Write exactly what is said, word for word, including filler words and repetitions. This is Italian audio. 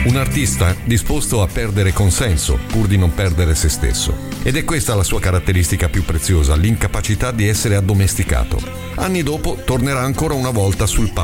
Un artista disposto a perdere consenso pur di non perdere se stesso. Ed è questa la sua caratteristica più preziosa, l'incapacità di essere addomesticato. Anni dopo tornerà ancora una volta sul palco